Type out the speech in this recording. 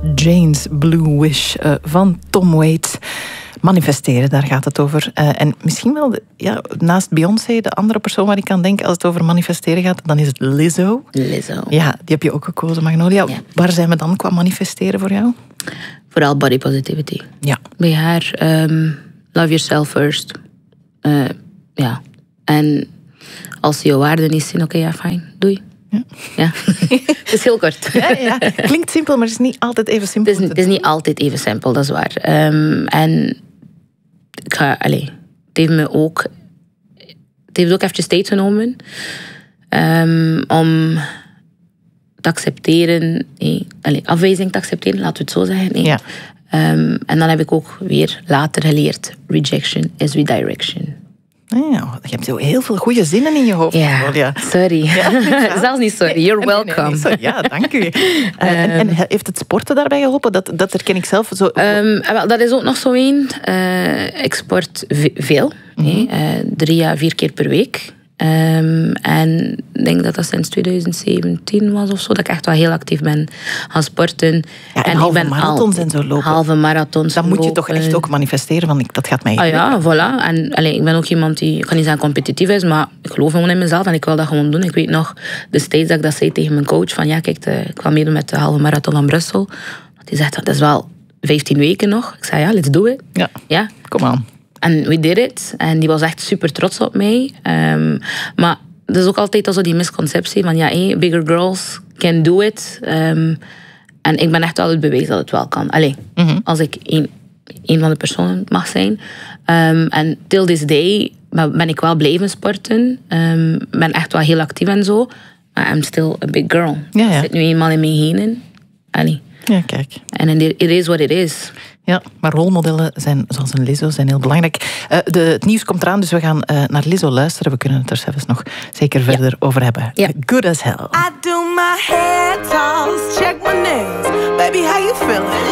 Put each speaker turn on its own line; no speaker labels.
Jane's Blue Wish van Tom Waits. Manifesteren, daar gaat het over. En misschien wel, naast Beyoncé, de andere persoon waar ik aan denk als het over manifesteren gaat, dan is het Lizzo. Ja, die heb je ook gekozen, Magnolia. Ja. Waar zijn we dan qua manifesteren voor jou?
Vooral body positivity.
Ja.
Bij haar, love yourself first. En als je je waarde niet zien, oké, fijn, doei. Ja. Het is heel kort.
Ja. Klinkt simpel, maar het is niet altijd even simpel.
Het is niet altijd even simpel, dat is waar. En het heeft ook eventjes tijd genomen om te accepteren, afwijzing te accepteren, laten we het zo zeggen.
Ja.
En dan heb ik ook weer later geleerd, rejection is redirection.
Ja, je hebt zo heel veel goede zinnen in je hoofd.
Ja, sorry. Ja. Zelfs niet sorry, you're welcome.
Nee, sorry. Ja, dank u. En heeft het sporten daarbij geholpen? Dat herken ik zelf zo.
Dat is ook nog zo één. Ik sport veel. 3 à 4 keer per week. En ik denk dat sinds 2017 was of zo, dat ik echt wel heel actief ben gaan sporten.
Ja, en halve marathons en zo lopen.
Halve marathons
dan moet je toch echt ook manifesteren van dat gaat mij
voilà. En ik ben ook iemand die, ik kan niet zeggen competitief is, maar ik geloof gewoon in mezelf en ik wil dat gewoon doen. Ik weet nog destijds dat ik dat zei tegen mijn coach, van kijk, ik kwam meedoen met de halve marathon van Brussel. Die zegt, dat is wel 15 weken nog. Ik zei, let's do it.
Ja, kom aan.
En we did it. En die was echt super trots op mij. Maar dat is ook altijd al zo die misconceptie van bigger girls can do it. En ik ben echt wel het bewijs dat het wel kan. Als ik een van de personen mag zijn. En till this day ben ik wel blijven sporten. Ben echt wel heel actief en zo. Maar I'm still a big girl.
Ja.
Ik zit nu eenmaal in mijn genen.
Ja, kijk.
En it is what it is.
Ja, maar rolmodellen zijn, zoals een Lizzo, zijn heel belangrijk. Het nieuws komt eraan, dus we gaan naar Lizzo luisteren. We kunnen het er zelfs nog zeker verder over hebben.
Ja.
Good as hell.
I do my hair toss, check my nails. Baby, how you feeling?